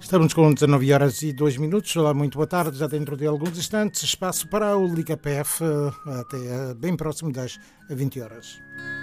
Estamos com 19 horas e 2 minutos. Olá, muito boa tarde. Já dentro de alguns instantes, espaço para o Liga PF, até bem próximo das 20 horas.